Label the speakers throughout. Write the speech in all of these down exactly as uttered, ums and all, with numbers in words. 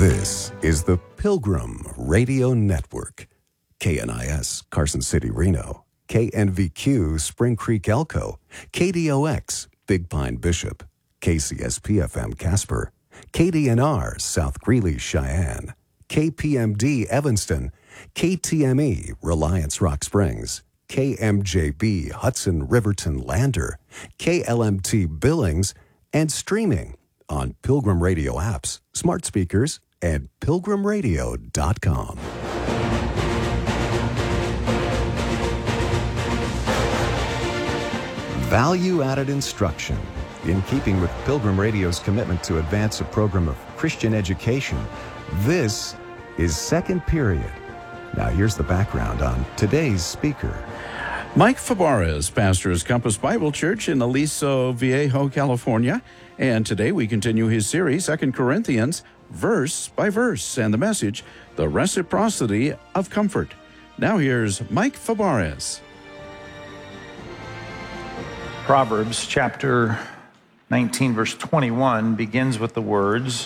Speaker 1: This is the Pilgrim Radio Network. K N I S, Carson City, Reno. K N V Q, Spring Creek, Elko. K D O X, Big Pine, Bishop. K C S P F M, Casper. K D N R, South Greeley, Cheyenne. K P M D, Evanston. K T M E, Reliance, Rock Springs. K M J B, Hudson, Riverton, Lander. K L M T, Billings. And streaming on Pilgrim Radio apps, smart speakers, and pilgrim radio dot com. Value-added instruction. In keeping with Pilgrim Radio's commitment to advance a program of Christian education, this is Second Period. Now here's the background on today's speaker.
Speaker 2: Mike Fabarez pastors Compass Bible Church in Aliso Viejo, California. And today we continue his series, Second Corinthians, verse by verse, and the message, the reciprocity of comfort. Now here's Mike Fabarez.
Speaker 3: Proverbs chapter nineteen, verse twenty-one begins with the words,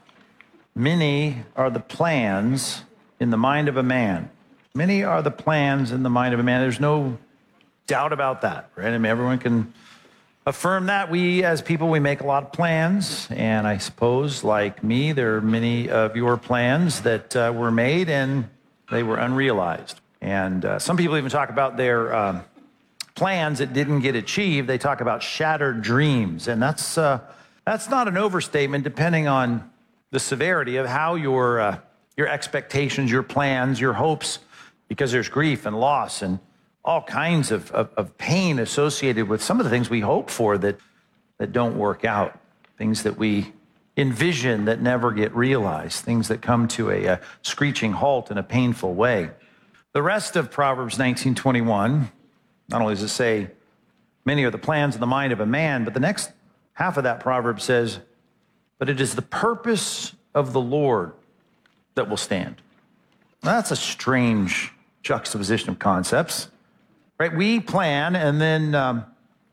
Speaker 3: "Many are the plans in the mind of a man." Many are the plans in the mind of a man. There's no doubt about that, right? I mean, everyone can affirm that. We, as people, we make a lot of plans, and I suppose, like me, there are many of your plans that uh, were made, and they were unrealized. And uh, some people even talk about their uh, plans that didn't get achieved. They talk about shattered dreams, and that's uh, that's not an overstatement, depending on the severity of how your uh, your expectations, your plans, your hopes, because there's grief and loss and all kinds of, of, of pain associated with some of the things we hope for that, that don't work out, things that we envision that never get realized, things that come to a, a screeching halt in a painful way. The rest of Proverbs nineteen twenty-one, not only does it say, many are the plans in the mind of a man, but the next half of that proverb says, but it is the purpose of the Lord that will stand. Now, that's a strange juxtaposition of concepts. Right, we plan, and then um,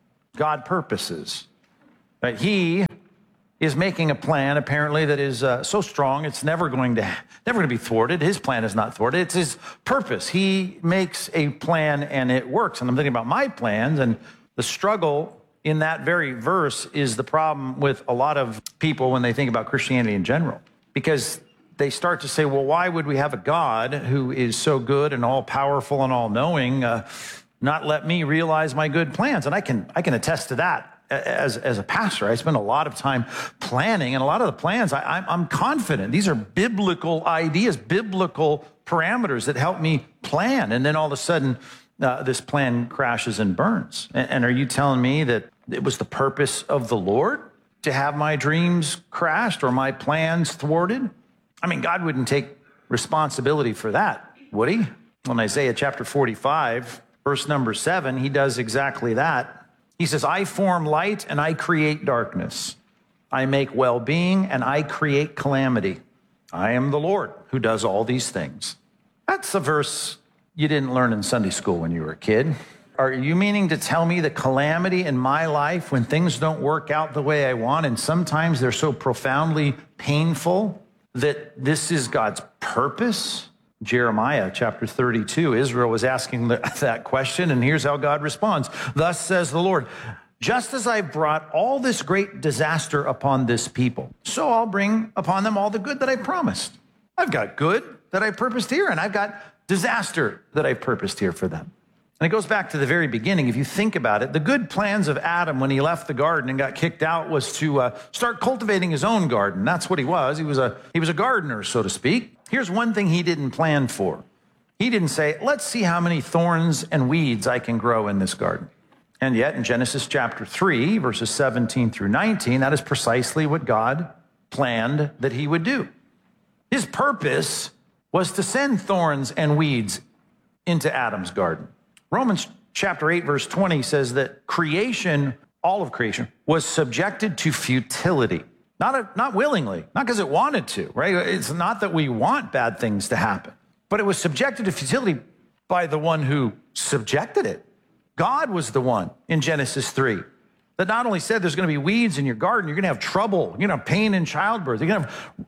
Speaker 3: God purposes. Right, He is making a plan, apparently, that is uh, so strong it's never going to never going to be thwarted. His plan is not thwarted; it's His purpose. He makes a plan, and it works. And I'm thinking about my plans, and the struggle in that very verse is the problem with a lot of people when they think about Christianity in general, because they start to say, "Well, why would we have a God who is so good and all powerful and all knowing?" Uh, not let me realize my good plans. And I can I can attest to that as, as a pastor. I spend a lot of time planning, and a lot of the plans, I, I'm, I'm confident. These are biblical ideas, biblical parameters that help me plan. And then all of a sudden, uh, this plan crashes and burns. And, and are you telling me that it was the purpose of the Lord to have my dreams crashed or my plans thwarted? I mean, God wouldn't take responsibility for that, would He? Well, in Isaiah chapter forty-five, verse number seven, He does exactly that. He says, I form light and I create darkness. I make well-being and I create calamity. I am the Lord who does all these things. That's a verse you didn't learn in Sunday school when you were a kid. Are you meaning to tell me the calamity in my life when things don't work out the way I want, and sometimes they're so profoundly painful, that this is God's purpose? Jeremiah chapter thirty-two, Israel was asking that question, and here's how God responds. Thus says the Lord, just as I've brought all this great disaster upon this people, so I'll bring upon them all the good that I promised. I've got good that I purposed here, and I've got disaster that I purposed here for them. And it goes back to the very beginning. If you think about it, the good plans of Adam when he left the garden and got kicked out was to uh, start cultivating his own garden. That's what he was. He was a he was a gardener, so to speak. Here's one thing he didn't plan for. He didn't say, let's see how many thorns and weeds I can grow in this garden. And yet in Genesis chapter three, verses seventeen through nineteen, that is precisely what God planned that He would do. His purpose was to send thorns and weeds into Adam's garden. Romans chapter eight, verse twenty says that creation, all of creation, was subjected to futility. Not, a, not willingly, not because it wanted to, right? It's not that we want bad things to happen, but it was subjected to futility by the one who subjected it. God was the one in Genesis three that not only said there's going to be weeds in your garden, you're going to have trouble, you're going to have pain in childbirth, you're going to have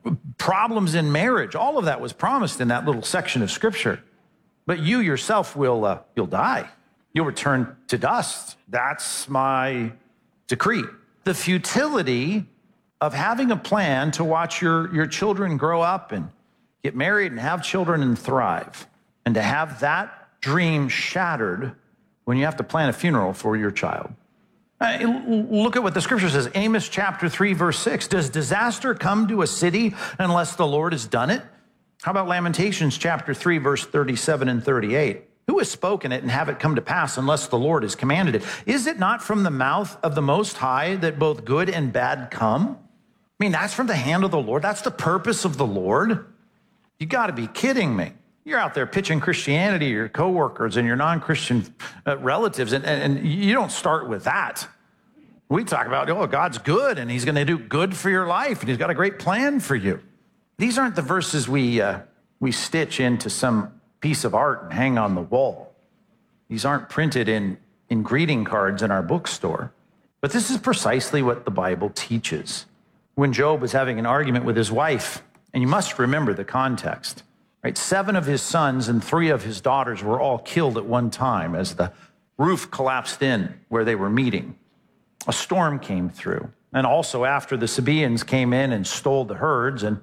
Speaker 3: problems in marriage. All of that was promised in that little section of Scripture. But you yourself will, uh, you'll die. You'll return to dust. That's my decree. The futility of having a plan to watch your, your children grow up and get married and have children and thrive, and to have that dream shattered when you have to plan a funeral for your child. Uh, look at what the Scripture says. Amos chapter three, verse six. Does disaster come to a city unless the Lord has done it? How about Lamentations chapter three, verse thirty-seven and thirty-eight? Who has spoken it and have it come to pass unless the Lord has commanded it? Is it not from the mouth of the Most High that both good and bad come? I mean, that's from the hand of the Lord. That's the purpose of the Lord. You got to be kidding me. You're out there pitching Christianity to your coworkers and your non-Christian uh, relatives, and, and, and you don't start with that. We talk about, oh, God's good, and he's going to do good for your life, and he's got a great plan for you. These aren't the verses we, uh, we stitch into some piece of art and hang on the wall. These aren't printed in, in greeting cards in our bookstore. But this is precisely what the Bible teaches. When Job was having an argument with his wife, and you must remember the context, right? Seven of his sons and three of his daughters were all killed at one time as the roof collapsed in where they were meeting. A storm came through. And also after the Sabaeans came in and stole the herds, and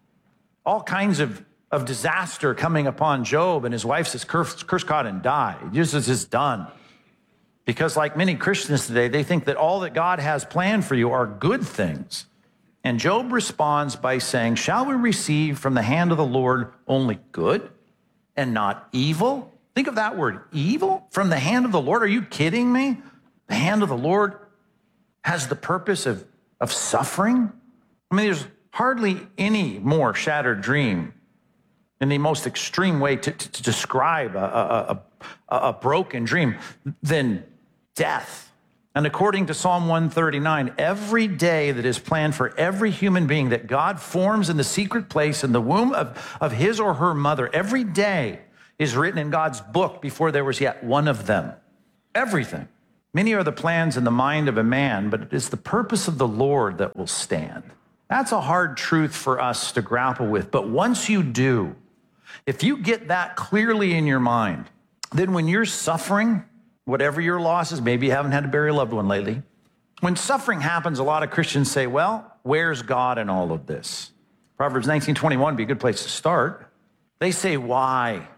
Speaker 3: all kinds of, of disaster coming upon Job, and his wife says, curse, curse God and die. Jesus is done. Because like many Christians today, they think that all that God has planned for you are good things. And Job responds by saying, shall we receive from the hand of the Lord only good and not evil? Think of that word, evil, from the hand of the Lord. Are you kidding me? The hand of the Lord has the purpose of, of suffering? I mean, there's hardly any more shattered dream in the most extreme way to, to, to describe a, a, a, a broken dream than death. And according to Psalm one thirty-nine, every day that is planned for every human being that God forms in the secret place in the womb of, of his or her mother, every day is written in God's book before there was yet one of them. Everything. Many are the plans in the mind of a man, but it is the purpose of the Lord that will stand. That's a hard truth for us to grapple with. But once you do, if you get that clearly in your mind, then when you're suffering, whatever your loss is, maybe you haven't had to bury a loved one lately. When suffering happens, a lot of Christians say, well, where's God in all of this? Proverbs nineteen twenty-one would be a good place to start. They say, why? I'm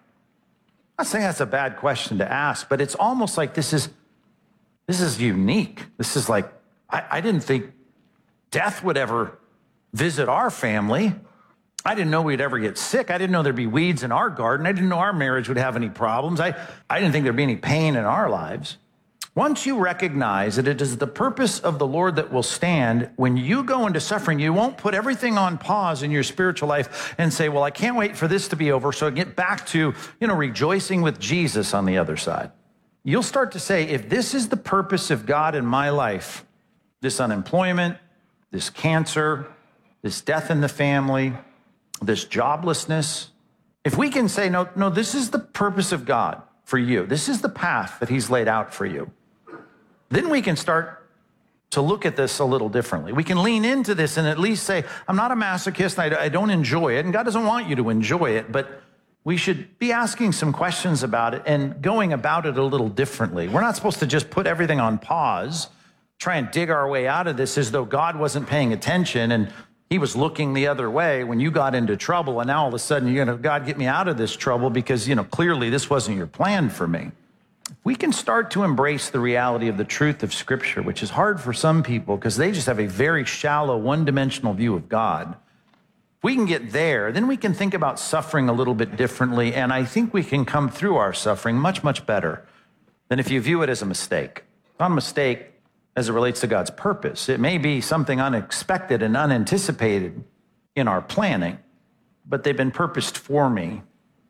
Speaker 3: not saying that's a bad question to ask, but it's almost like this is, this is unique. This is like, I, I didn't think death would ever visit our family. I didn't know we'd ever get sick. I didn't know there'd be weeds in our garden. I didn't know our marriage would have any problems. I, I didn't think there'd be any pain in our lives. Once you recognize that it is the purpose of the Lord that will stand, when you go into suffering, you won't put everything on pause in your spiritual life and say, well, I can't wait for this to be over so I get back to, you know, rejoicing with Jesus on the other side. You'll start to say, if this is the purpose of God in my life, this unemployment, this cancer, this death in the family, this joblessness, if we can say, no, no, this is the purpose of God for you. This is the path that he's laid out for you. Then we can start to look at this a little differently. We can lean into this and at least say, I'm not a masochist. I, I don't enjoy it. And God doesn't want you to enjoy it, but we should be asking some questions about it and going about it a little differently. We're not supposed to just put everything on pause, try and dig our way out of this as though God wasn't paying attention and he was looking the other way when you got into trouble, and now all of a sudden you're going to, God, get me out of this trouble because, you know, clearly this wasn't your plan for me. We can start to embrace the reality of the truth of Scripture, which is hard for some people because they just have a very shallow, one-dimensional view of God. If we can get there, then we can think about suffering a little bit differently, and I think we can come through our suffering much, much better than if you view it as a mistake. Not a mistake as it relates to God's purpose. It may be something unexpected and unanticipated in our planning, but they've been purposed for me.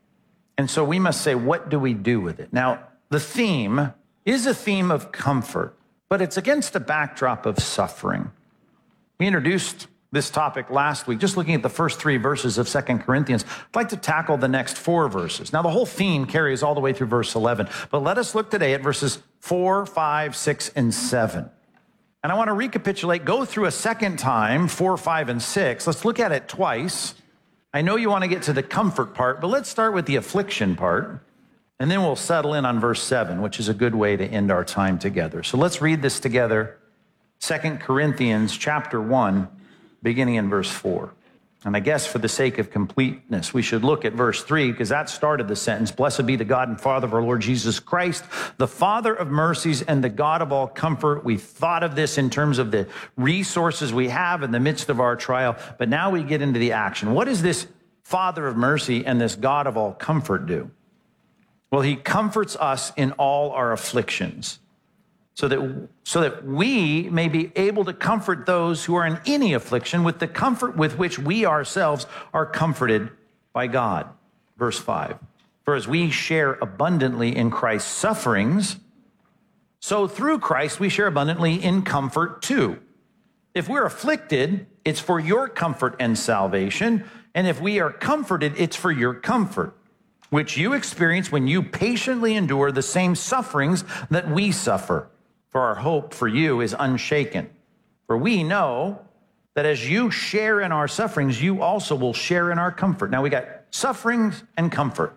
Speaker 3: And so we must say, what do we do with it? Now, the theme is a theme of comfort, but it's against a backdrop of suffering. We introduced this topic last week, just looking at the first three verses of Second Corinthians. I'd like to tackle the next four verses. Now, the whole theme carries all the way through verse eleven, but let us look today at verses four, five, six, and seven. And I want to recapitulate, go through a second time, four, five, and six. Let's look at it twice. I know you want to get to the comfort part, but let's start with the affliction part, and then we'll settle in on verse seven, which is a good way to end our time together. So let's read this together, Second Corinthians chapter one, beginning in verse four. And I guess for the sake of completeness, we should look at verse three, because that started the sentence. Blessed be the God and Father of our Lord Jesus Christ, the Father of mercies and the God of all comfort. We thought of this in terms of the resources we have in the midst of our trial, but now we get into the action. What does this Father of mercy and this God of all comfort do? Well, he comforts us in all our afflictions, so that, so that we may be able to comfort those who are in any affliction with the comfort with which we ourselves are comforted by God. Verse five, for as we share abundantly in Christ's sufferings, so through Christ we share abundantly in comfort too. If we're afflicted, it's for your comfort and salvation, and if we are comforted, it's for your comfort, which you experience when you patiently endure the same sufferings that we suffer. For our hope for you is unshaken. For we know that as you share in our sufferings, you also will share in our comfort. Now we got sufferings and comfort,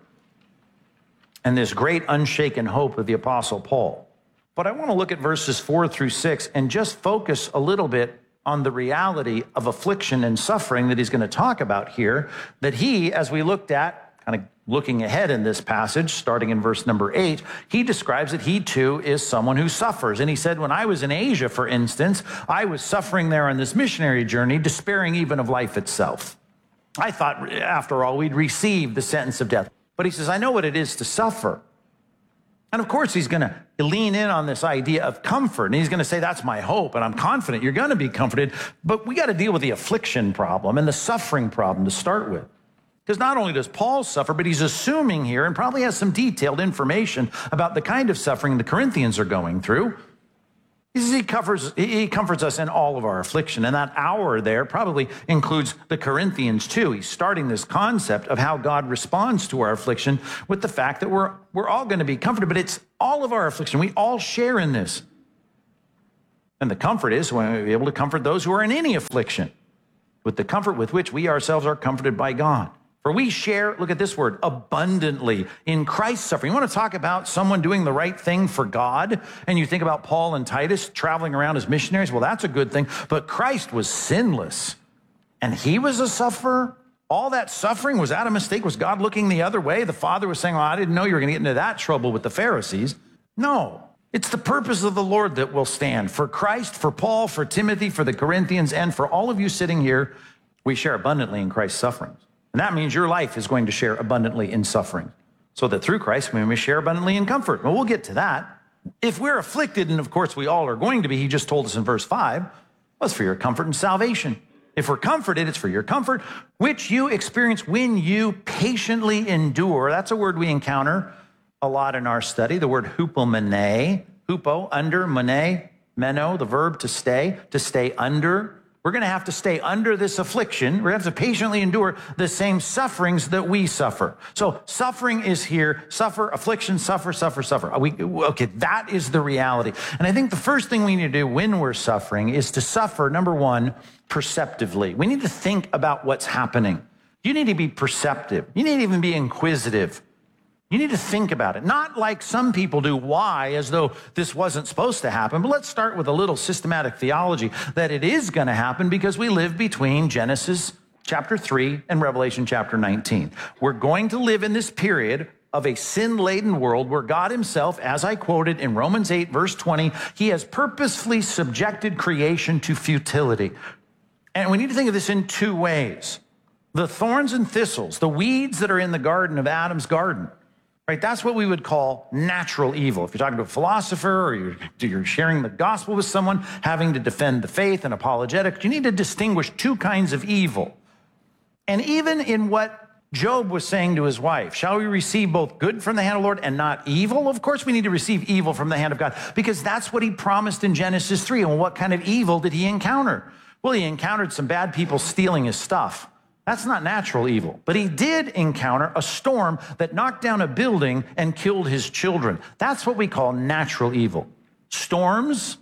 Speaker 3: and this great unshaken hope of the Apostle Paul. But I want to look at verses four through six and just focus a little bit on the reality of affliction and suffering that he's going to talk about here, that he, as we looked at, kind of looking ahead in this passage, starting in verse number eight, he describes that he too is someone who suffers. And he said, when I was in Asia, for instance, I was suffering there on this missionary journey, despairing even of life itself. I thought, after all, we'd receive the sentence of death. But he says, I know what it is to suffer. And of course, he's going to lean in on this idea of comfort. And he's going to say, that's my hope, and I'm confident you're going to be comforted. But we got to deal with the affliction problem and the suffering problem to start with. Because not only does Paul suffer, but he's assuming here, and probably has some detailed information about the kind of suffering the Corinthians are going through. He says he, covers, he comforts us in all of our affliction. And that hour there probably includes the Corinthians too. He's starting this concept of how God responds to our affliction with the fact that we're, we're all going to be comforted, but it's all of our affliction. We all share in this. And the comfort is when we're able to comfort those who are in any affliction with the comfort with which we ourselves are comforted by God. For we share, look at this word, abundantly in Christ's suffering. You want to talk about someone doing the right thing for God, and you think about Paul and Titus traveling around as missionaries? Well, that's a good thing. But Christ was sinless, and he was a sufferer. All that suffering, was that a mistake? Was God looking the other way? The Father was saying, well, I didn't know you were going to get into that trouble with the Pharisees. No, it's the purpose of the Lord that will stand. For Christ, for Paul, for Timothy, for the Corinthians, and for all of you sitting here, we share abundantly in Christ's sufferings. And that means your life is going to share abundantly in suffering, so that through Christ we may share abundantly in comfort. Well, we'll get to that. If we're afflicted, and of course we all are going to be, he just told us in verse five, well, it's for your comfort and salvation. If we're comforted, it's for your comfort, which you experience when you patiently endure. That's a word we encounter a lot in our study, the word hupomene, hupo, under, mene, meno, the verb to stay, to stay under. We're going to have to stay under this affliction. We're going to have to patiently endure the same sufferings that we suffer. So suffering is here. Suffer, affliction, suffer, suffer, suffer. We, okay, that is the reality. And I think the first thing we need to do when we're suffering is to suffer, number one, perceptively. We need to think about what's happening. You need to be perceptive. You need to even be inquisitive. You need to think about it, not like some people do, why, as though this wasn't supposed to happen. But let's start with a little systematic theology that it is going to happen because we live between Genesis chapter three and Revelation chapter nineteen. We're going to live in this period of a sin-laden world where God himself, as I quoted in Romans eight, verse twenty, he has purposefully subjected creation to futility. And we need to think of this in two ways. The thorns and thistles, the weeds that are in the garden of Adam's garden, right? That's what we would call natural evil. If you're talking to a philosopher or you're, you're sharing the gospel with someone, having to defend the faith and apologetics, you need to distinguish two kinds of evil. And even in what Job was saying to his wife, shall we receive both good from the hand of the Lord and not evil? Of course we need to receive evil from the hand of God, because that's what he promised in Genesis three. And what kind of evil did he encounter? Well, he encountered some bad people stealing his stuff. That's not natural evil. But he did encounter a storm that knocked down a building and killed his children. That's what we call natural evil. Storms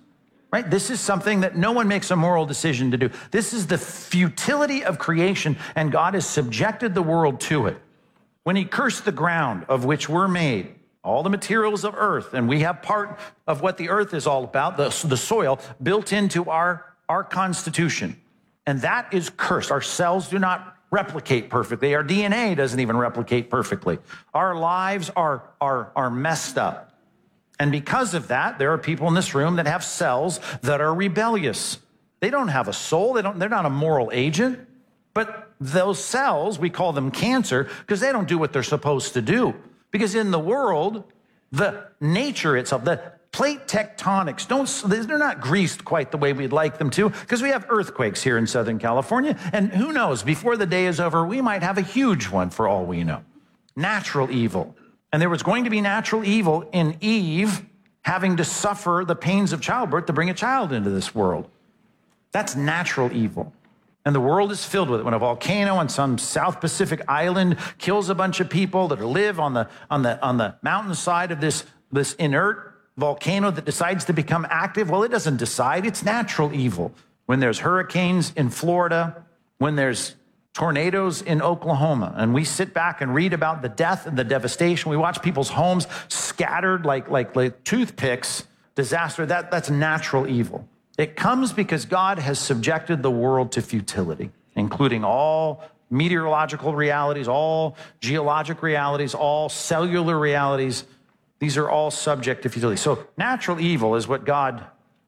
Speaker 3: right? This is something that no one makes a moral decision to do. This is the futility of creation, and God has subjected the world to it. When he cursed the ground of which we're made, all the materials of earth, and we have part of what the earth is all about, the, the soil, built into our, our constitution. And that is cursed. Our cells do not replicate perfectly. Our D N A doesn't even replicate perfectly. Our lives are, are, are messed up. And because of that, there are people in this room that have cells that are rebellious. They don't have a soul. They don't, they're not a moral agent. But those cells, we call them cancer because they don't do what they're supposed to do. Because in the world, the nature itself, the plate tectonics, don't, they're not greased quite the way we'd like them to, because we have earthquakes here in Southern California. And who knows, before the day is over, we might have a huge one for all we know. Natural evil. And there was going to be natural evil in Eve having to suffer the pains of childbirth to bring a child into this world. That's natural evil. And the world is filled with it. When a volcano on some South Pacific island kills a bunch of people that live on the, on the, on the mountainside of this, this inert volcano that decides to become active, well, it doesn't decide. It's natural evil. When there's hurricanes in Florida, when there's tornadoes in Oklahoma, and we sit back and read about the death and the devastation, we watch people's homes scattered like, like, like toothpicks, disaster, that, that's natural evil. It comes because God has subjected the world to futility, including all meteorological realities, all geologic realities, all cellular realities. These are all subject to futility. So natural evil is what God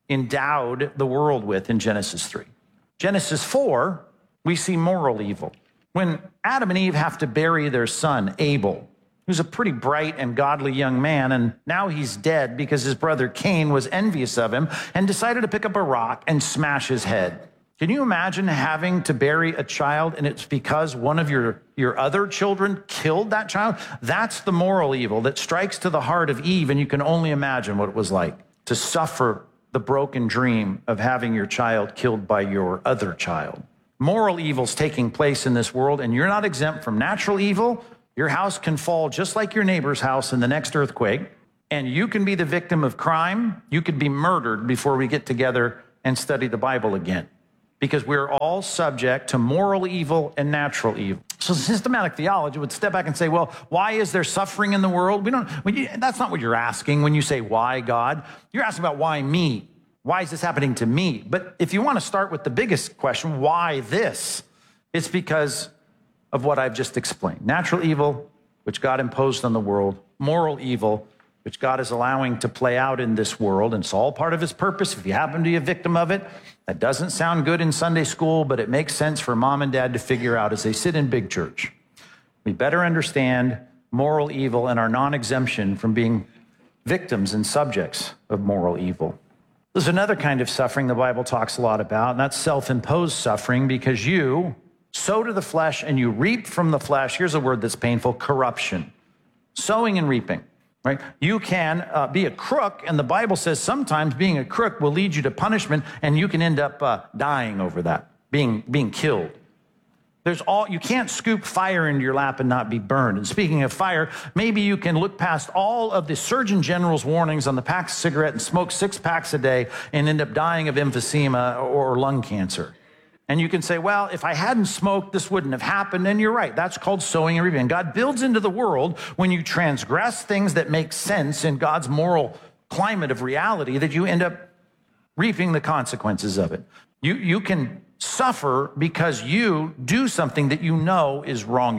Speaker 3: endowed the world with in Genesis three. Genesis four, we see moral evil. When Adam and Eve have to bury their son, Abel, who's a pretty bright and godly young man, and now he's dead because his brother Cain was envious of him and decided to pick up a rock and smash his head. Can you imagine having to bury a child and it's because one of your, your other children killed that child? That's the moral evil that strikes to the heart of Eve, and you can only imagine what it was like to suffer the broken dream of having your child killed by your other child. Moral evil's taking place in this world, and you're not exempt from natural evil. Your house can fall just like your neighbor's house in the next earthquake, and you can be the victim of crime. You could be murdered before we get together and study the Bible again, because we're all subject to moral evil and natural evil. So systematic theology would step back and say, well, why is there suffering in the world? We don't. When you, that's not what you're asking when you say, why God? You're asking about why me? Why is this happening to me? But if you want to start with the biggest question, why this? It's because of what I've just explained. Natural evil, which God imposed on the world. Moral evil, which God is allowing to play out in this world. And it's all part of his purpose. If you happen to be a victim of it, that doesn't sound good in Sunday school, but it makes sense for mom and dad to figure out as they sit in big church. We better understand moral evil and our non-exemption from being victims and subjects of moral evil. There's another kind of suffering the Bible talks a lot about, and that's self-imposed suffering, because you sow to the flesh and you reap from the flesh. Here's a word that's painful: corruption. Sowing and reaping, right? You can uh, be a crook, and the Bible says sometimes being a crook will lead you to punishment, and you can end up uh, dying over that, being, being killed. There's all, you can't scoop fire into your lap and not be burned. And speaking of fire, maybe you can look past all of the Surgeon General's warnings on the pack of cigarette and smoke six packs a day and end up dying of emphysema or lung cancer. And you can say, well, if I hadn't smoked, this wouldn't have happened. And you're right. That's called sowing and reaping. And God builds into the world, when you transgress things that make sense in God's moral climate of reality, that you end up reaping the consequences of it. You, you can suffer because you do something that you know is wrong.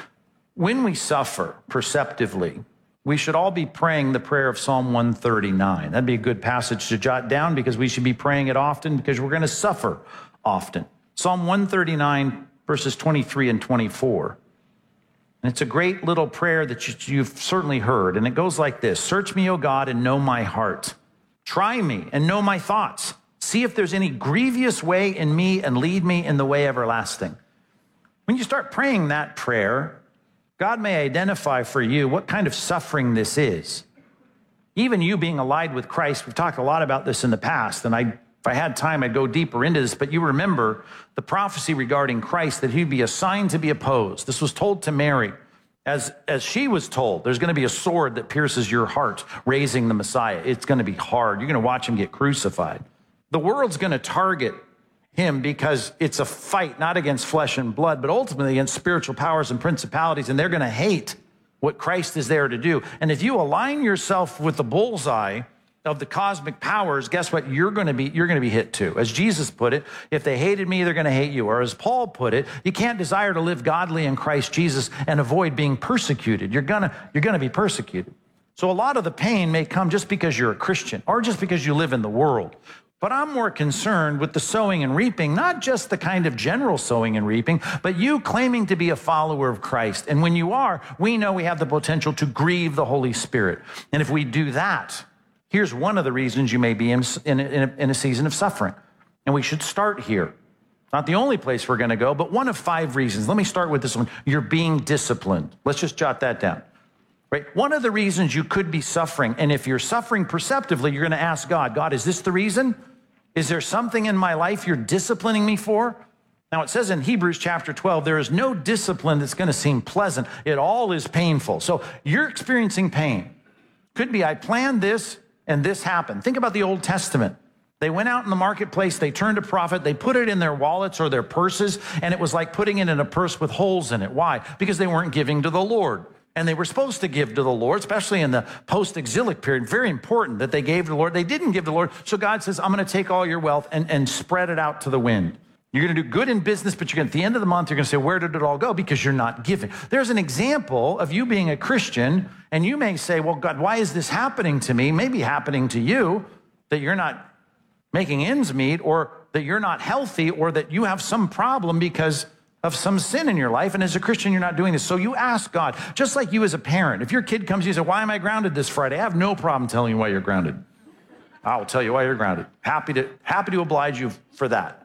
Speaker 3: When we suffer perceptively, we should all be praying the prayer of Psalm one thirty-nine. That'd be a good passage to jot down, because we should be praying it often, because we're going to suffer often. Psalm one thirty-nine, verses twenty-three and twenty-four. And it's a great little prayer that you, you've certainly heard. And it goes like this: Search me, O God, and know my heart. Try me and know my thoughts. See if there's any grievous way in me, and lead me in the way everlasting. When you start praying that prayer, God may identify for you what kind of suffering this is. Even you being allied with Christ, we've talked a lot about this in the past, and I, if I had time, I'd go deeper into this, but you remember the prophecy regarding Christ, that he'd be a sign to be opposed. This was told to Mary. As, as she was told, there's going to be a sword that pierces your heart, raising the Messiah. It's going to be hard. You're going to watch him get crucified. The world's going to target him because it's a fight, not against flesh and blood, but ultimately against spiritual powers and principalities, and they're going to hate what Christ is there to do. And if you align yourself with the bullseye of the cosmic powers, guess what? You're going to be, you're going to be hit too. As Jesus put it, if they hated me, they're going to hate you. Or as Paul put it, you can't desire to live godly in Christ Jesus and avoid being persecuted. You're going to, you're going to be persecuted. So a lot of the pain may come just because you're a Christian or just because you live in the world. But I'm more concerned with the sowing and reaping, not just the kind of general sowing and reaping, but you claiming to be a follower of Christ. And when you are, we know we have the potential to grieve the Holy Spirit. And if we do that, here's one of the reasons you may be in, in, in, a, in a season of suffering. And we should start here. Not the only place we're going to go, but one of five reasons. Let me start with this one. You're being disciplined. Let's just jot that down. Right? One of the reasons you could be suffering, and if you're suffering perceptively, you're going to ask God, God, is this the reason? Is there something in my life you're disciplining me for? Now, it says in Hebrews chapter twelve, there is no discipline that's going to seem pleasant. It all is painful. So you're experiencing pain. Could be, I planned this and this happened. Think about the Old Testament. They went out in the marketplace, they turned a prophet, they put it in their wallets or their purses, and it was like putting it in a purse with holes in it. Why? Because they weren't giving to the Lord. And they were supposed to give to the Lord, especially in the post-exilic period. Very important that they gave to the Lord. They didn't give to the Lord. So God says, I'm going to take all your wealth and, and spread it out to the wind. You're going to do good in business, but you're going to, at the end of the month, you're going to say, where did it all go? Because you're not giving. There's an example of you being a Christian, and you may say, well, God, why is this happening to me? Maybe happening to you, that you're not making ends meet, or that you're not healthy, or that you have some problem because of some sin in your life, and as a Christian, you're not doing this. So you ask God, just like you as a parent. If your kid comes to you and says, why am I grounded this Friday? I have no problem telling you why you're grounded. I will tell you why you're grounded. Happy to, happy to oblige you for that.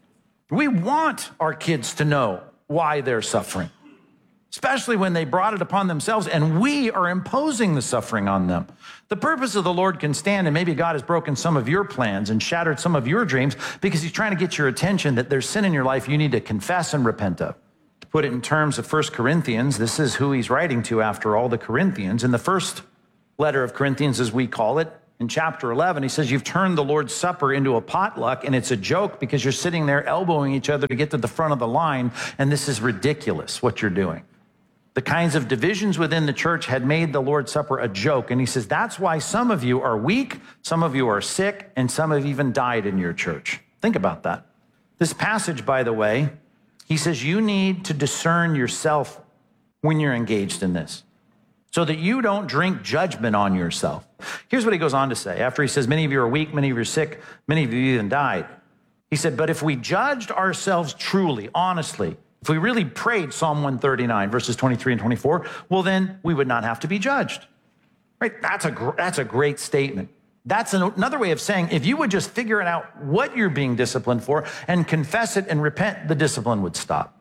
Speaker 3: We want our kids to know why they're suffering, especially when they brought it upon themselves and we are imposing the suffering on them. The purpose of the Lord can stand, and maybe God has broken some of your plans and shattered some of your dreams because he's trying to get your attention that there's sin in your life you need to confess and repent of. To put it in terms of First Corinthians, this is who he's writing to after all, the Corinthians. In the first letter of Corinthians, as we call it, in chapter eleven, he says, you've turned the Lord's Supper into a potluck, and it's a joke because you're sitting there elbowing each other to get to the front of the line, and this is ridiculous what you're doing. The kinds of divisions within the church had made the Lord's Supper a joke. And he says, that's why some of you are weak, some of you are sick, and some have even died in your church. Think about that. This passage, by the way, he says you need to discern yourself when you're engaged in this so that you don't drink judgment on yourself. Here's what he goes on to say. After he says, many of you are weak, many of you are sick, many of you even died. He said, but if we judged ourselves truly, honestly, if we really prayed Psalm one thirty-nine, verses twenty-three and twenty-four, well, then we would not have to be judged. Right? That's a, gr- that's a great statement. That's an, another way of saying, if you would just figure it out what you're being disciplined for and confess it and repent, the discipline would stop.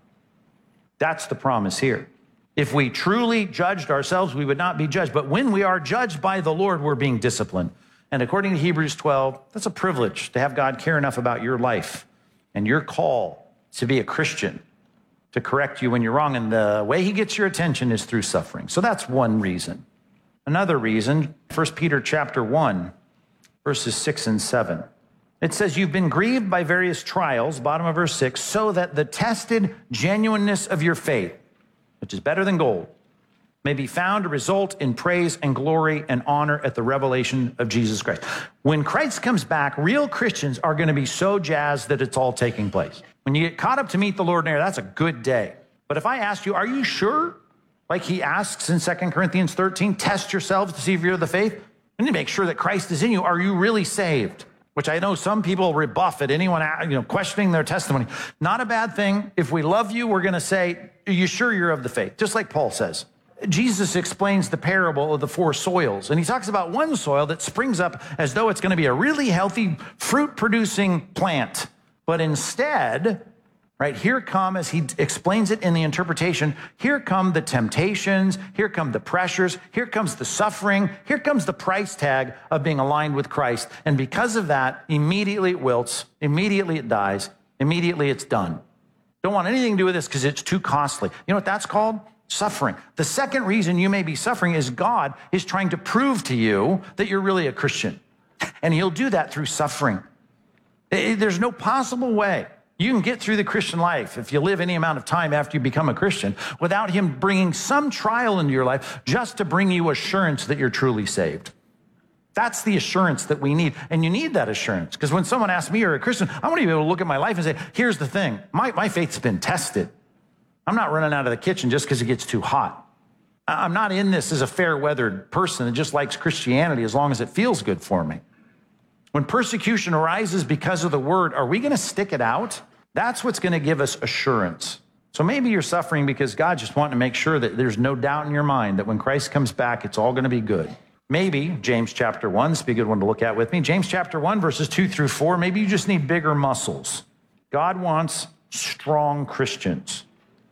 Speaker 3: That's the promise here. If we truly judged ourselves, we would not be judged. But when we are judged by the Lord, we're being disciplined. And according to Hebrews twelve, that's a privilege to have God care enough about your life and your call to be a Christian, to correct you when you're wrong. And the way he gets your attention is through suffering. So that's one reason. Another reason, First Peter chapter one, verses six and seven. It says, you've been grieved by various trials, bottom of verse six, so that the tested genuineness of your faith, which is better than gold, may be found to result in praise and glory and honor at the revelation of Jesus Christ. When Christ comes back, real Christians are going to be so jazzed that it's all taking place. When you get caught up to meet the Lord in air, that's a good day. But if I asked you, are you sure? Like he asks in Second Corinthians thirteen, test yourselves to see if you're of the faith. You need to make sure that Christ is in you. Are you really saved? Which I know some people rebuff at anyone, you know, questioning their testimony. Not a bad thing. If we love you, we're going to say, are you sure you're of the faith? Just like Paul says. Jesus explains the parable of the four soils, and he talks about one soil that springs up as though it's going to be a really healthy fruit-producing plant. But instead, right, here come, as he explains it in the interpretation, here come the temptations, here come the pressures, here comes the suffering, here comes the price tag of being aligned with Christ. And because of that, immediately it wilts, immediately it dies, immediately it's done. Don't want anything to do with this because it's too costly. You know what that's called? Suffering. The second reason you may be suffering is God is trying to prove to you that you're really a Christian. And he'll do that through suffering. There's no possible way you can get through the Christian life if you live any amount of time after you become a Christian without him bringing some trial into your life just to bring you assurance that you're truly saved. That's the assurance that we need. And you need that assurance because when someone asks me, you're a Christian, I want to be able to look at my life and say, here's the thing. My, my faith's been tested. I'm not running out of the kitchen just because it gets too hot. I'm not in this as a fair-weathered person that just likes Christianity as long as it feels good for me. When persecution arises because of the word, are we going to stick it out? That's what's going to give us assurance. So maybe you're suffering because God just wanting to make sure that there's no doubt in your mind that when Christ comes back, it's all going to be good. Maybe James chapter one, this would be a good one to look at with me. James chapter one, verses two through four, maybe you just need bigger muscles. God wants strong Christians.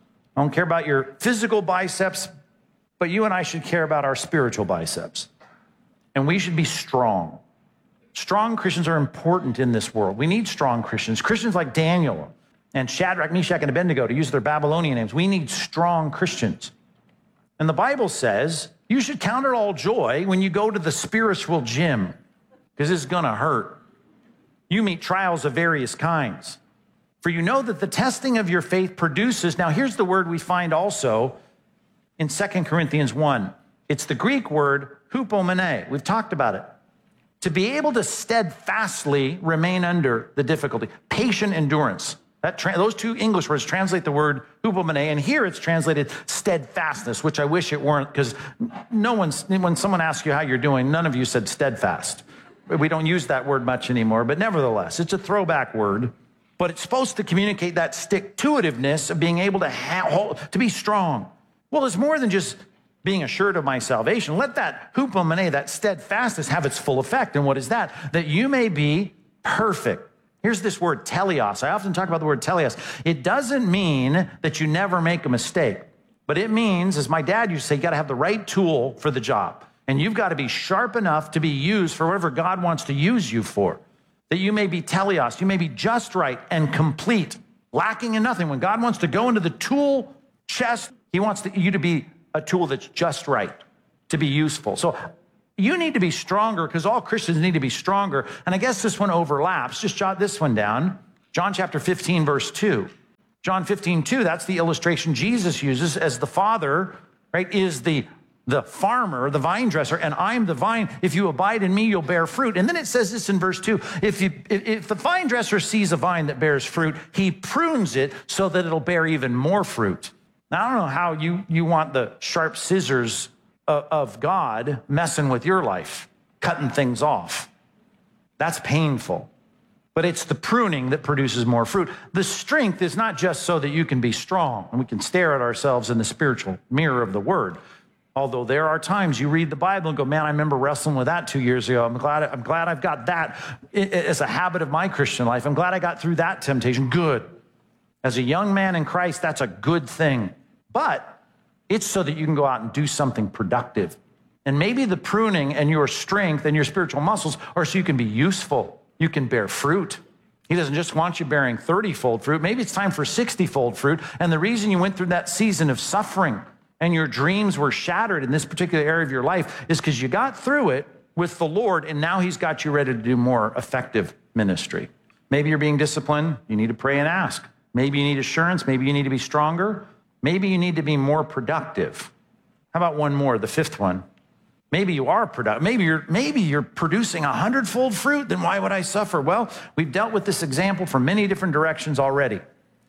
Speaker 3: I don't care about your physical biceps, but you and I should care about our spiritual biceps. And we should be strong. Strong Christians are important in this world. We need strong Christians. Christians like Daniel and Shadrach, Meshach, and Abednego, to use their Babylonian names. We need strong Christians. And the Bible says you should count it all joy when you go to the spiritual gym because it's going to hurt. You meet trials of various kinds. For you know that the testing of your faith produces, now here's the word we find also in Second Corinthians one. It's the Greek word hupomene. We've talked about it. To be able to steadfastly remain under the difficulty. Patient endurance. That tra- those two English words translate the word hupomene, and here it's translated steadfastness, which I wish it weren't, because no one's, when someone asks you how you're doing, none of you said steadfast. We don't use that word much anymore, but nevertheless, it's a throwback word, but it's supposed to communicate that stick-to-itiveness of being able to, ha- hold, to be strong. Well, it's more than just being assured of my salvation. Let that hupomene, that steadfastness, have its full effect. And what is that? That you may be perfect. Here's this word, teleos. I often talk about the word teleos. It doesn't mean that you never make a mistake, but it means, as my dad used to say, you got to have the right tool for the job. And you've got to be sharp enough to be used for whatever God wants to use you for. That you may be teleos, you may be just right and complete, lacking in nothing. When God wants to go into the tool chest, he wants to, you to be a tool that's just right, to be useful. So you need to be stronger because all Christians need to be stronger. And I guess this one overlaps. Just jot this one down. John chapter fifteen, verse two. John fifteen, two, that's the illustration Jesus uses as the Father, right, is the, the farmer, the vine dresser, and I'm the vine. If you abide in me, you'll bear fruit. And then it says this in verse two. If, you, if, if the vine dresser sees a vine that bears fruit, he prunes it so that it'll bear even more fruit. Now, I don't know how you, you want the sharp scissors of, of God messing with your life, cutting things off. That's painful. But it's the pruning that produces more fruit. The strength is not just so that you can be strong and we can stare at ourselves in the spiritual mirror of the word. Although there are times you read the Bible and go, man, I remember wrestling with that two years ago. I'm glad, I'm glad I've got that as a habit of my Christian life. I'm glad I got through that temptation. Good. As a young man in Christ, that's a good thing. But it's so that you can go out and do something productive. And maybe the pruning and your strength and your spiritual muscles are so you can be useful. You can bear fruit. He doesn't just want you bearing thirty-fold fruit. Maybe it's time for sixty-fold fruit. And the reason you went through that season of suffering and your dreams were shattered in this particular area of your life is because you got through it with the Lord, and now he's got you ready to do more effective ministry. Maybe you're being disciplined. You need to pray and ask. Maybe you need assurance. Maybe you need to be stronger. Maybe you need to be more productive. How about one more, the fifth one? Maybe you are productive. Maybe you're, maybe you're producing a hundredfold fruit. Then why would I suffer? Well, we've dealt with this example from many different directions already.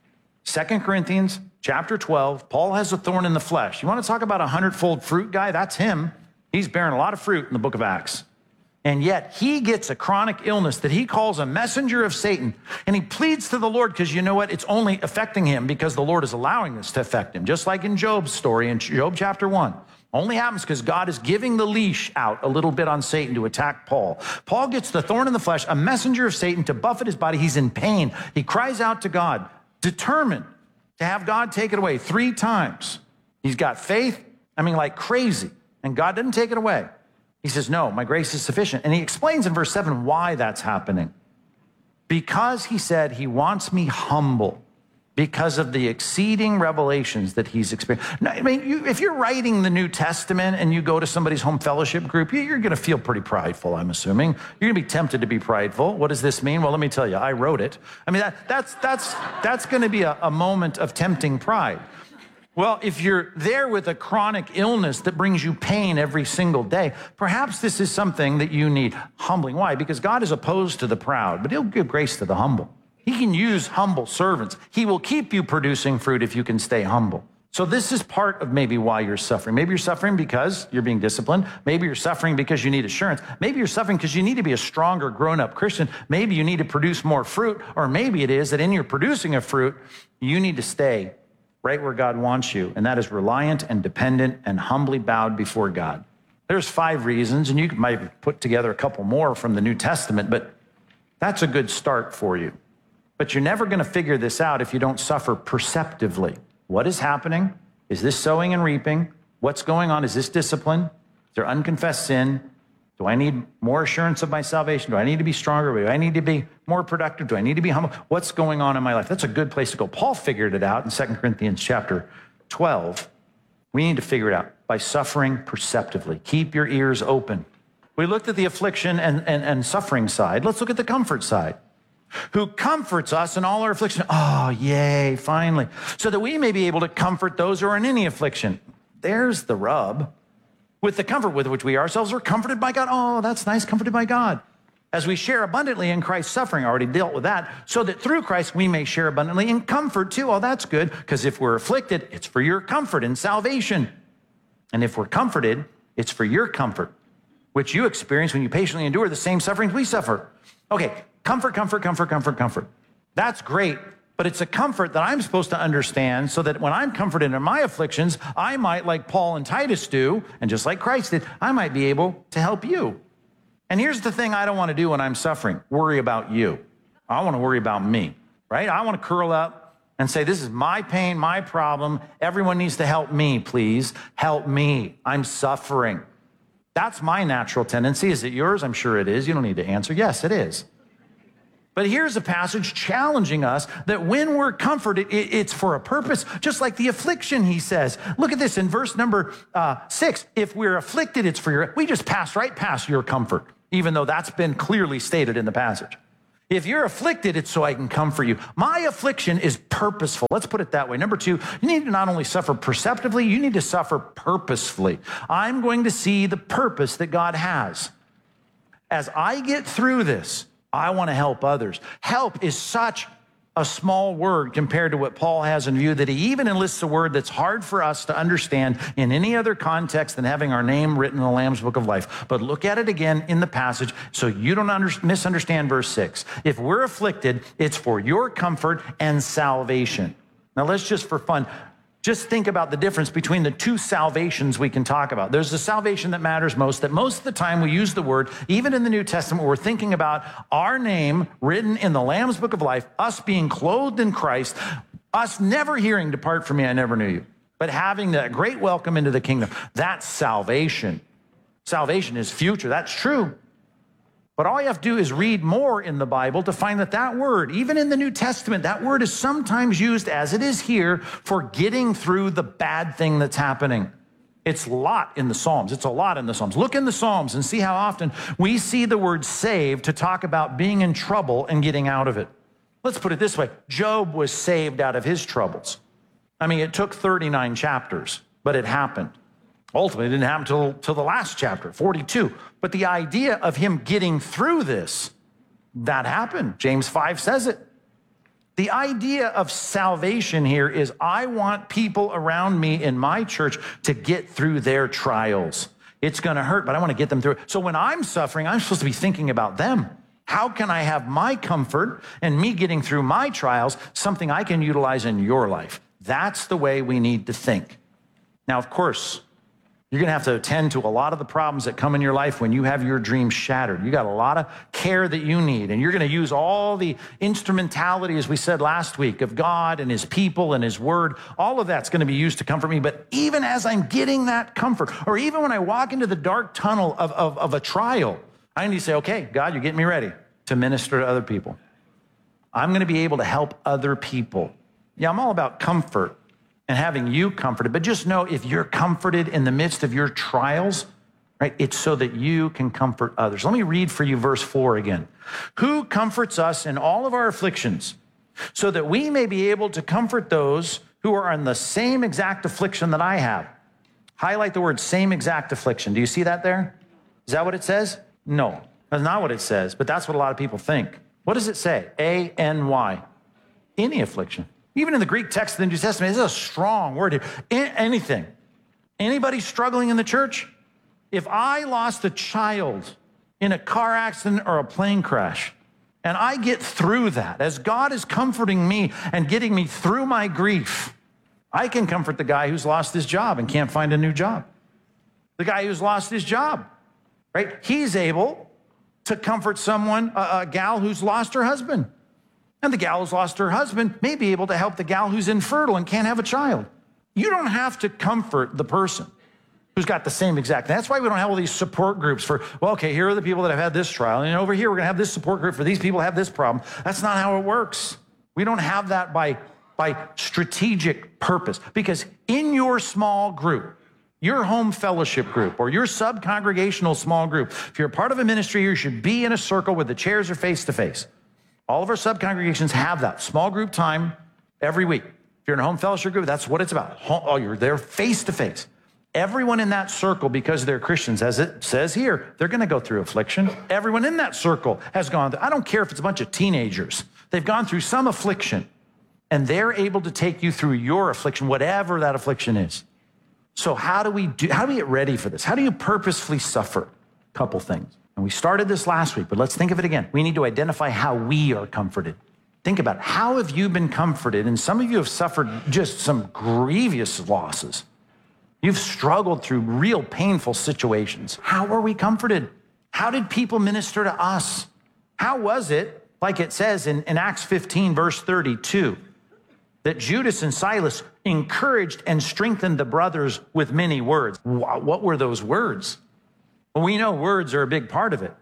Speaker 3: Second Corinthians chapter twelve, Paul has a thorn in the flesh. You want to talk about a hundredfold fruit guy? That's him. He's bearing a lot of fruit in the book of Acts. And yet he gets a chronic illness that he calls a messenger of Satan. And he pleads to the Lord because you know what? It's only affecting him because the Lord is allowing this to affect him. Just like in Job's story in Job chapter one. Only happens because God is giving the leash out a little bit on Satan to attack Paul. Paul gets the thorn in the flesh, a messenger of Satan to buffet his body. He's in pain. He cries out to God, determined to have God take it away three times. He's got faith, I mean like crazy, and God didn't take it away. He says, no, my grace is sufficient. And he explains in verse seven why that's happening. Because he said he wants me humble because of the exceeding revelations that he's experienced. Now, I mean, you, if you're writing the New Testament and you go to somebody's home fellowship group, you're going to feel pretty prideful, I'm assuming. You're going to be tempted to be prideful. What does this mean? Well, let me tell you, I wrote it. I mean, that, that's, that's, that's going to be a, a moment of tempting pride. Well, if you're there with a chronic illness that brings you pain every single day, perhaps this is something that you need humbling. Why? Because God is opposed to the proud, but he'll give grace to the humble. He can use humble servants. He will keep you producing fruit if you can stay humble. So this is part of maybe why you're suffering. Maybe you're suffering because you're being disciplined. Maybe you're suffering because you need assurance. Maybe you're suffering because you need to be a stronger, grown-up Christian. Maybe you need to produce more fruit. Or maybe it is that in your producing of fruit, you need to stay right where God wants you. And that is reliant and dependent and humbly bowed before God. There's five reasons, and you might put together a couple more from the New Testament, but that's a good start for you. But you're never going to figure this out if you don't suffer perceptively. What is happening? Is this sowing and reaping? What's going on? Is this discipline? Is there unconfessed sin? Do I need more assurance of my salvation? Do I need to be stronger? Do I need to be more productive? Do I need to be humble? What's going on in my life? That's a good place to go. Paul figured it out in Second Corinthians chapter twelve. We need to figure it out by suffering perceptively. Keep your ears open. We looked at the affliction and, and, and suffering side. Let's look at the comfort side. Who comforts us in all our affliction. Oh, yay, finally. So that we may be able to comfort those who are in any affliction. There's the rub. With the comfort with which we ourselves are comforted by God. Oh, that's nice, comforted by God. As we share abundantly in Christ's suffering, I already dealt with that, so that through Christ we may share abundantly in comfort too. Oh, that's good, because if we're afflicted, it's for your comfort and salvation. And if we're comforted, it's for your comfort, which you experience when you patiently endure the same sufferings we suffer. Okay, comfort, comfort, comfort, comfort, comfort. That's great, but it's a comfort that I'm supposed to understand so that when I'm comforted in my afflictions, I might, like Paul and Titus do, and just like Christ did, I might be able to help you. And here's the thing I don't want to do when I'm suffering, worry about you. I want to worry about me, right? I want to curl up and say, this is my pain, my problem. Everyone needs to help me, please. Help me. I'm suffering. That's my natural tendency. Is it yours? I'm sure it is. You don't need to answer. Yes, it is. But here's a passage challenging us that when we're comforted, it's for a purpose, just like the affliction, he says. Look at this in verse number uh, six. If we're afflicted, it's for your, we just pass right past your comfort, even though that's been clearly stated in the passage. If you're afflicted, it's so I can comfort you. My affliction is purposeful. Let's put it that way. Number two, you need to not only suffer perceptively, you need to suffer purposefully. I'm going to see the purpose that God has. As I get through this, I want to help others. Help is such a small word compared to what Paul has in view that he even enlists a word that's hard for us to understand in any other context than having our name written in the Lamb's Book of Life. But look at it again in the passage so you don't under- misunderstand verse six. If we're afflicted, it's for your comfort and salvation. Now let's just for fun, just think about the difference between the two salvations we can talk about. There's the salvation that matters most, that most of the time we use the word, even in the New Testament, we're thinking about our name written in the Lamb's Book of Life, us being clothed in Christ, us never hearing, depart from me, I never knew you, but having that great welcome into the kingdom. That's salvation. Salvation is future. That's true. But all you have to do is read more in the Bible to find that that word, even in the New Testament, that word is sometimes used as it is here for getting through the bad thing that's happening. It's a lot in the Psalms. It's a lot in the Psalms. Look in the Psalms and see how often we see the word saved to talk about being in trouble and getting out of it. Let's put it this way. Job was saved out of his troubles. I mean, it took thirty-nine chapters, but it happened. Ultimately, it didn't happen till, till the last chapter, forty-two. But the idea of him getting through this, that happened. James five says it. The idea of salvation here is I want people around me in my church to get through their trials. It's going to hurt, but I want to get them through it. So when I'm suffering, I'm supposed to be thinking about them. How can I have my comfort and me getting through my trials something I can utilize in your life? That's the way we need to think. Now, of course, you're going to have to attend to a lot of the problems that come in your life when you have your dreams shattered. You got a lot of care that you need, and you're going to use all the instrumentality, as we said last week, of God and his people and his word. All of that's going to be used to comfort me. But even as I'm getting that comfort, or even when I walk into the dark tunnel of, of, of a trial, I need to say, okay, God, you're getting me ready to minister to other people. I'm going to be able to help other people. Yeah, I'm all about comfort and having you comforted. But just know if you're comforted in the midst of your trials, right, it's so that you can comfort others. Let me read for you verse four again. Who comforts us in all of our afflictions, so that we may be able to comfort those who are in the same exact affliction that I have. Highlight the word same exact affliction. Do you see that there? Is that what it says? No, that's not what it says, but that's what a lot of people think. What does it say? A N Y. Any affliction. Even in the Greek text of the New Testament, this is a strong word here. Anything. Anybody struggling in the church? If I lost a child in a car accident or a plane crash, and I get through that, as God is comforting me and getting me through my grief, I can comfort the guy who's lost his job and can't find a new job. The guy who's lost his job, right? He's able to comfort someone, a, a gal who's lost her husband. And the gal who's lost her husband may be able to help the gal who's infertile and can't have a child. You don't have to comfort the person who's got the same exact thing. That's why we don't have all these support groups for, well, okay, here are the people that have had this trial, and over here we're gonna have this support group for these people who have this problem. That's not how it works. We don't have that by, by strategic purpose, because in your small group, your home fellowship group or your sub-congregational small group, if you're a part of a ministry, you should be in a circle where the chairs are face-to-face. All of our sub-congregations have that small group time every week. If you're in a home fellowship group, that's what it's about. Oh, you're there face-to-face. Everyone in that circle, because they're Christians, as it says here, they're going to go through affliction. Everyone in that circle has gone through, I don't care if it's a bunch of teenagers. They've gone through some affliction, and they're able to take you through your affliction, whatever that affliction is. So how do we do, how do we get ready for this? How do you purposefully suffer? A couple things. And we started this last week, but let's think of it again. We need to identify how we are comforted. Think about it. How have you been comforted? And some of you have suffered just some grievous losses. You've struggled through real painful situations. How were we comforted? How did people minister to us? How was it, like it says in, in Acts fifteen, verse thirty-two, that Judas and Silas encouraged and strengthened the brothers with many words? What were those words? Well, we know words are a big part of it.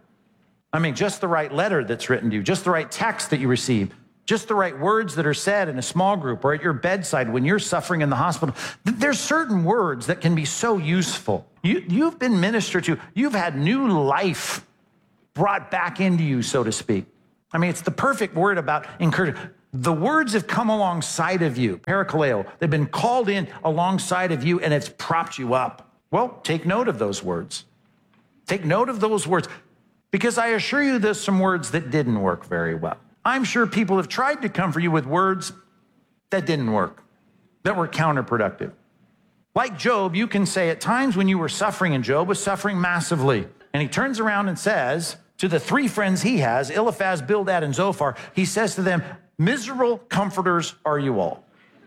Speaker 3: I mean, just the right letter that's written to you, just the right text that you receive, just the right words that are said in a small group or at your bedside when you're suffering in the hospital. There's certain words that can be so useful. You, you've been ministered to. You've had new life brought back into you, so to speak. I mean, it's the perfect word about encouragement. The words have come alongside of you, parakaleo. They've been called in alongside of you, and it's propped you up. Well, take note of those words. Take note of those words, because I assure you there's some words that didn't work very well. I'm sure people have tried to comfort you with words that didn't work, that were counterproductive. Like Job, you can say at times when you were suffering, and Job was suffering massively, and he turns around and says to the three friends he has, Eliphaz, Bildad, and Zophar, he says to them, miserable comforters are you all.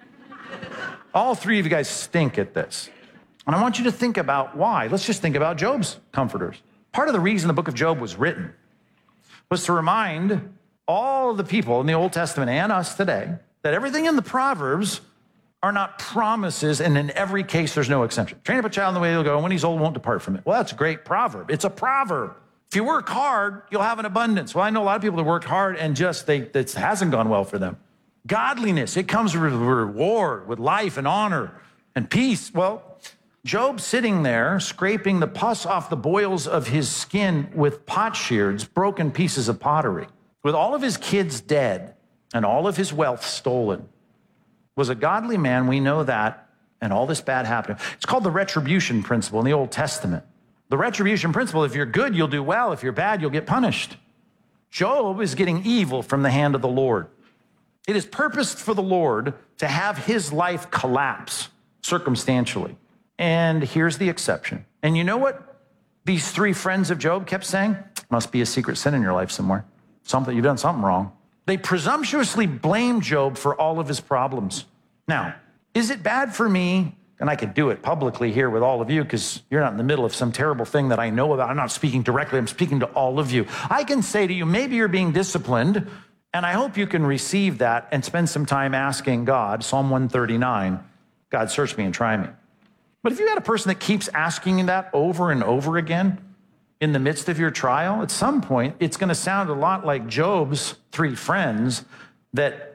Speaker 3: All three of you guys stink at this. And I want you to think about why. Let's just think about Job's comforters. Part of the reason the book of Job was written was to remind all the people in the Old Testament and us today that everything in the Proverbs are not promises, and in every case, there's no exception. Train up a child in the way he'll go, and when he's old, won't depart from it. Well, that's a great proverb. It's a proverb. If you work hard, you'll have an abundance. Well, I know a lot of people that work hard and just, they, it hasn't gone well for them. Godliness, it comes with reward, with life and honor and peace. Well, Job's sitting there scraping the pus off the boils of his skin with potsherds, broken pieces of pottery. With all of his kids dead and all of his wealth stolen. Was a godly man, we know that, and all this bad happened. It's called the retribution principle in the Old Testament. The retribution principle, if you're good, you'll do well. If you're bad, you'll get punished. Job is getting evil from the hand of the Lord. It is purposed for the Lord to have his life collapse circumstantially. And here's the exception. And you know what these three friends of Job kept saying? Must be a secret sin in your life somewhere. Something, you've done something wrong. They presumptuously blamed Job for all of his problems. Now, is it bad for me, and I could do it publicly here with all of you because you're not in the middle of some terrible thing that I know about. I'm not speaking directly, I'm speaking to all of you. I can say to you, maybe you're being disciplined, and I hope you can receive that and spend some time asking God, Psalm one thirty-nine, God, search me and try me. But if you got a person that keeps asking that over and over again in the midst of your trial, at some point, it's going to sound a lot like Job's three friends that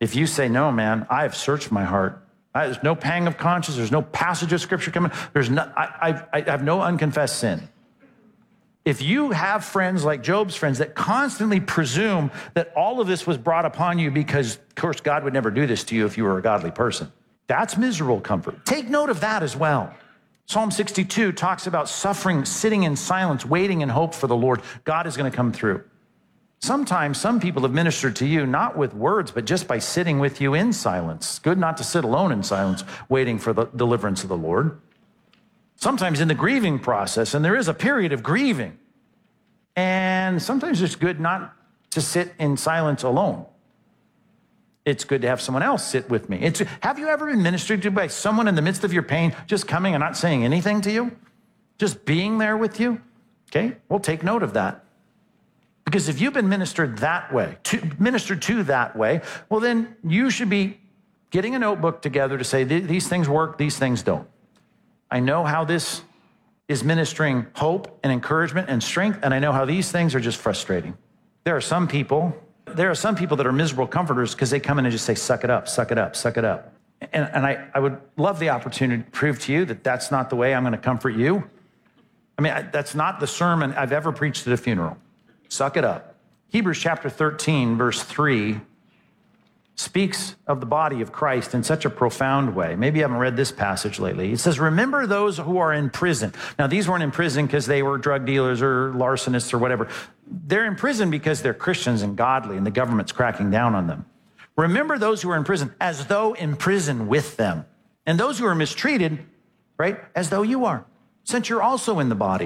Speaker 3: If you say, no, man, I have searched my heart. I, there's no pang of conscience. There's no passage of scripture coming. There's no, I, I, I have no unconfessed sin. If you have friends like Job's friends that constantly presume that all of this was brought upon you because, of course, God would never do this to you if you were a godly person, that's miserable comfort. Take note of that as well. Psalm sixty-two talks about suffering, sitting in silence, waiting in hope for the Lord. God is going to come through. Sometimes some people have ministered to you, not with words, but just by sitting with you in silence. It's good not to sit alone in silence, waiting for the deliverance of the Lord. Sometimes in the grieving process, and there is a period of grieving, and sometimes it's good not to sit in silence alone. It's good to have someone else sit with me. It's, have you ever been ministered to by someone in the midst of your pain, just coming and not saying anything to you? Just being there with you? Okay, well, take note of that. Because if you've been ministered that way, to, ministered to that way, well, then you should be getting a notebook together to say, these things work, these things don't. I know how this is ministering hope and encouragement and strength, and I know how these things are just frustrating. There are some people, there are some people that are miserable comforters because they come in and just say, suck it up, suck it up, suck it up. And, and I, I would love the opportunity to prove to you that that's not the way I'm going to comfort you. I mean, I, that's not the sermon I've ever preached at a funeral. Suck it up. Hebrews chapter thirteen, verse three, speaks of the body of Christ in such a profound way. Maybe you haven't read this passage lately. It says, remember those who are in prison. Now, these weren't in prison because they were drug dealers or larcenists or whatever. They're in prison because they're Christians and godly, and the government's cracking down on them. Remember those who are in prison as though in prison with them, and those who are mistreated, right, as though you are, since you're also in the body.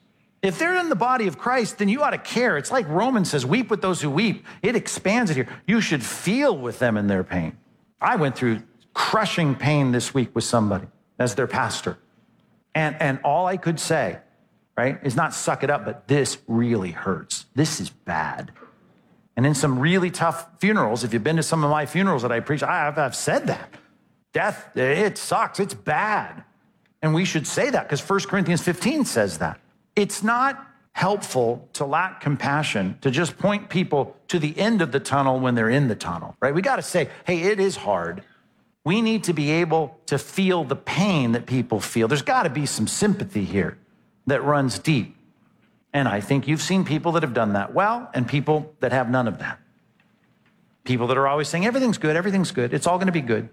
Speaker 3: If they're in the body of Christ, then you ought to care. It's like Romans says, weep with those who weep. It expands it here. You should feel with them in their pain. I went through crushing pain this week with somebody as their pastor. And, and all I could say, right, is not suck it up, but this really hurts. This is bad. And in some really tough funerals, if you've been to some of my funerals that I preach, I've, I've said that. Death, it sucks. It's bad. And we should say that because First Corinthians fifteen says that. It's not helpful to lack compassion, to just point people to the end of the tunnel when they're in the tunnel, right? We got to say, hey, it is hard. We need to be able to feel the pain that people feel. There's got to be some sympathy here that runs deep. And I think you've seen people that have done that well and people that have none of that. People that are always saying, everything's good, everything's good, it's all going to be good.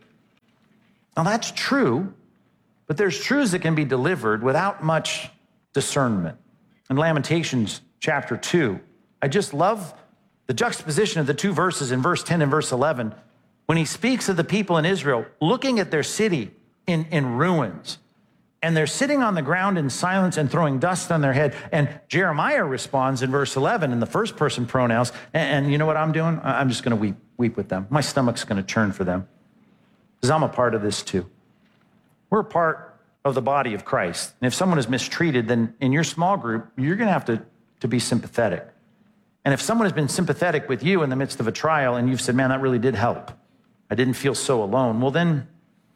Speaker 3: Now, that's true, but there's truths that can be delivered without much discernment. In Lamentations chapter two, I just love the juxtaposition of the two verses in verse ten and verse eleven. When he speaks of the people in Israel looking at their city in, in ruins, and they're sitting on the ground in silence and throwing dust on their head. And Jeremiah responds in verse eleven in the first person pronouns. And, and you know what I'm doing? I'm just going to weep, weep with them. My stomach's going to churn for them because I'm a part of this too. We're a part of the body of Christ. And if someone is mistreated, then in your small group, you're going to have to, to be sympathetic. And if someone has been sympathetic with you in the midst of a trial and you've said, man, that really did help, I didn't feel so alone, well, then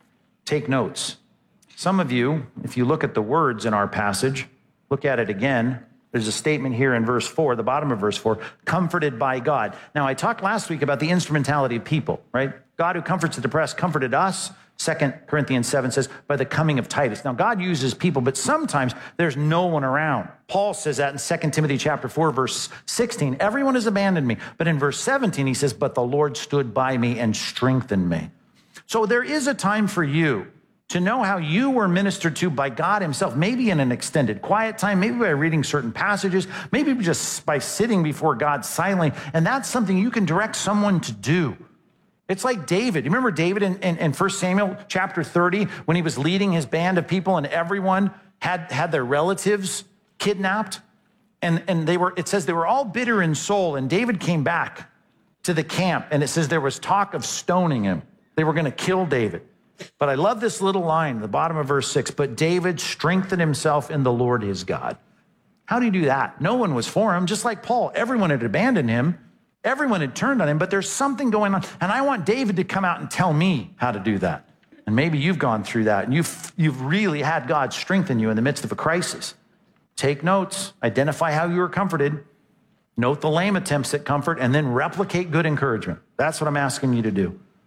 Speaker 3: take notes. Some of you, if you look at the words in our passage, look at it again. There's a statement here in verse four, the bottom of verse four, comforted by God. Now, I talked last week about the instrumentality of people, right? God who comforts the depressed comforted us. Second Corinthians seven says, by the coming of Titus. Now, God uses people, but sometimes there's no one around. Paul says that in Second Timothy chapter four, verse sixteen, everyone has abandoned me. But in verse seventeen, he says, but the Lord stood by me and strengthened me. So there is a time for you to know how you were ministered to by God himself, maybe in an extended quiet time, maybe by reading certain passages, maybe just by sitting before God silently. And that's something you can direct someone to do. It's like David. You remember David in, in, in First Samuel chapter thirty, when he was leading his band of people and everyone had, had their relatives kidnapped? And, and they were, it says they were all bitter in soul. And David came back to the camp and it says there was talk of stoning him. They were going to kill David. But I love this little line, the bottom of verse six, but David strengthened himself in the Lord his God. How do you do that? No one was for him, just like Paul. Everyone had abandoned him. Everyone had turned on him, but there's something going on. And I want David to come out and tell me how to do that. And maybe you've gone through that and you've, you've really had God strengthen you in the midst of a crisis. Take notes, identify how you were comforted, note the lame attempts at comfort, and then replicate good encouragement. That's what I'm asking you to do.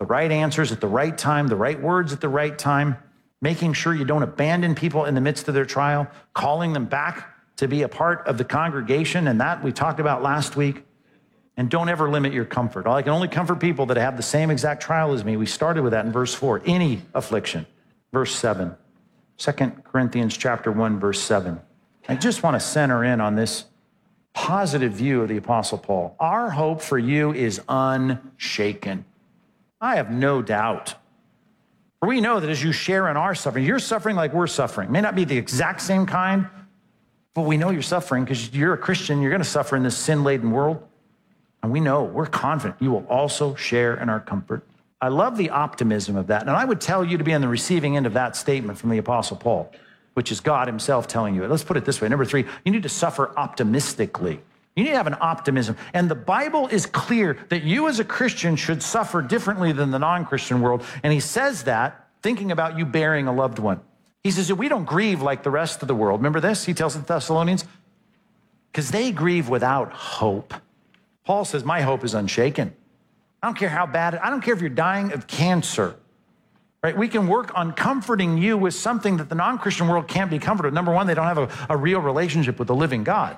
Speaker 3: the right answers at the right time, the right words at the right time, making sure you don't abandon people in the midst of their trial, calling them back to be a part of the congregation, and that we talked about last week. And don't ever limit your comfort. I can only comfort people that have the same exact trial as me. We started with that in verse four. Any affliction. Verse seven. Second Corinthians chapter one, verse seven. I just want to center in on this positive view of the Apostle Paul. Our hope for you is unshaken. I have no doubt. For we know that as you share in our suffering, you're suffering like we're suffering. It may not be the exact same kind, but we know you're suffering because you're a Christian. You're going to suffer in this sin-laden world. And we know, we're confident you will also share in our comfort. I love the optimism of that. And I would tell you to be on the receiving end of that statement from the Apostle Paul, which is God himself telling you it. Let's put it this way. Number three, you need to suffer optimistically. You need to have an optimism. And the Bible is clear that you as a Christian should suffer differently than the non-Christian world. And he says that thinking about you burying a loved one. He says that we don't grieve like the rest of the world. Remember this? He tells the Thessalonians, because they grieve without hope. Paul says, my hope is unshaken. I don't care how bad, I don't care if you're dying of cancer, right? We can work on comforting you with something that the non-Christian world can't be comforted. Number one, they don't have a, a real relationship with the living God.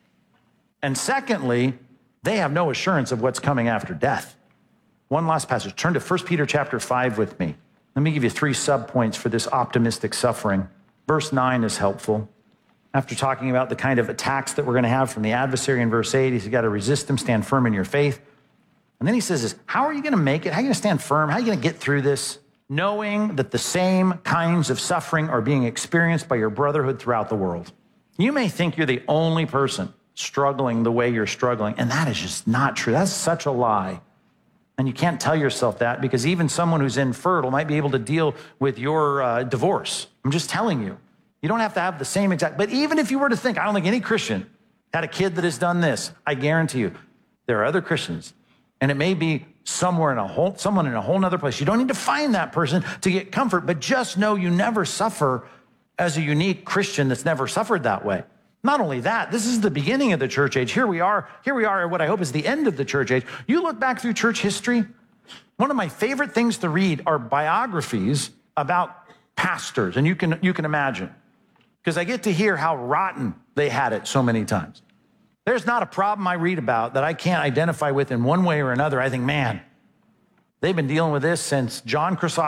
Speaker 3: And secondly, they have no assurance of what's coming after death. One last passage. Turn to First Peter chapter five with me. Let me give you three subpoints for this optimistic suffering. Verse nine is helpful. After talking about the kind of attacks that we're going to have from the adversary in verse eight, he's got to resist them, stand firm in your faith. And then he says this, how are you going to make it? How are you going to stand firm? How are you going to get through this? Knowing that the same kinds of suffering are being experienced by your brotherhood throughout the world. You may think you're the only person struggling the way you're struggling, and that is just not true. That's such a lie. And you can't tell yourself that because even someone who's infertile might be able to deal with your uh, divorce. I'm just telling you. You don't have to have the same exact, but even if you were to think, I don't think any Christian had a kid that has done this, I guarantee you, there are other Christians, and it may be somewhere in a whole, someone in a whole nother place. You don't need to find that person to get comfort, but just know you never suffer as a unique Christian that's never suffered that way. Not only that, this is the beginning of the church age. Here we are, here we are at what I hope is the end of the church age. You look back through church history, one of my favorite things to read are biographies about pastors, and you can, you can imagine. Because I get to hear how rotten they had it so many times. There's not a problem I read about that I can't identify with in one way or another. I think, man, they've been dealing with this since John Chrysostom